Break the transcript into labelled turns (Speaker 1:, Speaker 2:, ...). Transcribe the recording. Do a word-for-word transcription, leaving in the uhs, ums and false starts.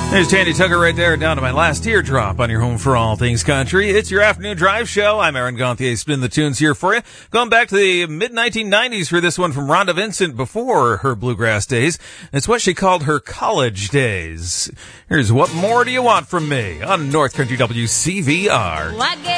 Speaker 1: There's Tandy Tucker right there, down to my last teardrop on your home for all things country. It's your afternoon drive show. I'm Aaron Gauthier, spin the tunes here for you. Going back to the mid nineteen nineties for this one from Rhonda Vincent before her bluegrass days. It's what she called her college days. Here's What More Do You Want From Me on North Country W C V R.